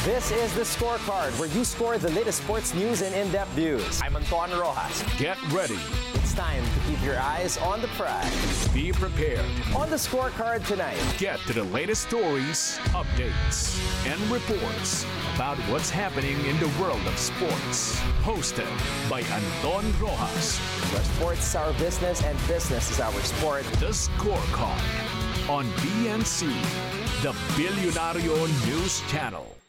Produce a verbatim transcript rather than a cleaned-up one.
This is The Scorecard, where you score the latest sports news and in-depth views. I'm Anton Rojas. Get ready. It's time to keep your eyes on the prize. Be prepared. On The Scorecard tonight, Get to the latest stories, updates, and reports about what's happening in the world of sports. Hosted by Anton Rojas. where sports is our business and business is our sport. The Scorecard on B N C, the Billionario News Channel.